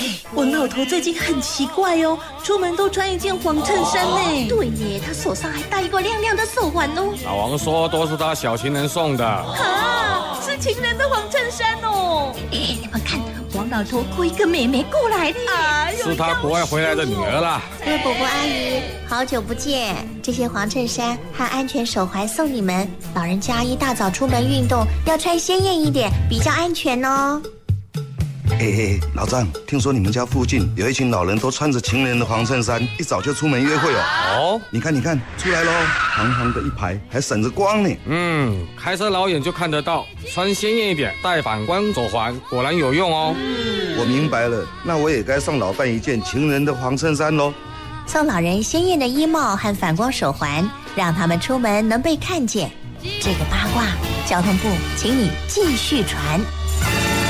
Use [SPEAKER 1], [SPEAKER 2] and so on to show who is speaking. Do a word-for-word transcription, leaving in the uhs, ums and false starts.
[SPEAKER 1] 王老头最近很奇怪哦，出门都穿一件黄衬衫呢。
[SPEAKER 2] 对耶，他手上还戴一个亮亮的手环哦。
[SPEAKER 3] 老王说都是他小情人送的。
[SPEAKER 1] 啊，是情人的黄衬衫哦。
[SPEAKER 2] 哎，你们看，王老头拖一个妹妹过来的。
[SPEAKER 1] 哎呦，
[SPEAKER 3] 是他国外回来的女儿啦。
[SPEAKER 4] 各位伯伯阿姨，好久不见！这些黄衬衫和安全手环送你们。老人家一大早出门运动，要穿鲜艳一点，比较安全哦。
[SPEAKER 5] 哎哎，老张，听说你们家附近有一群老人都穿着情人的黄衬衫，一早就出门约会哦。
[SPEAKER 3] 哦，
[SPEAKER 5] 你看，你看，出来喽，长长的一排，还闪着光呢。
[SPEAKER 3] 嗯，开车老远就看得到，穿鲜艳一点，戴反光手环，果然有用哦。
[SPEAKER 5] 我明白了，那我也该送老伴一件情人的黄衬衫喽。
[SPEAKER 4] 送老人鲜艳的衣帽和反光手环，让他们出门能被看见。这个八卦，交通部请你继续传。